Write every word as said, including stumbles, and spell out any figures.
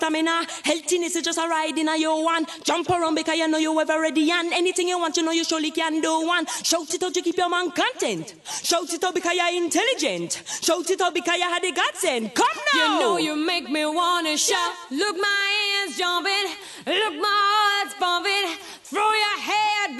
Stamina, healthiness is just a ride in a you one. Jump around because you know you ever ready and anything you want, you know you surely can do one. Shout it out to keep your man content. Shout it out because you're intelligent. Shout it out because you had a godsend. Come now. You know you make me wanna shout. Look, my hands jumping. Look, my heart's pumping.